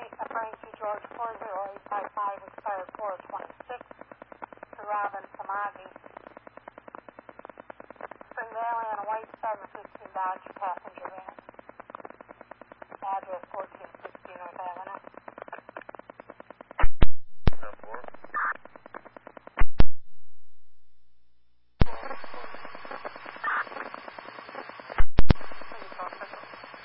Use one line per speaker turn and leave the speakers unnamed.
Frankie George 40855 expired 426 to Robin Samagi. Spring Valley on a white 715 Dodge passenger van.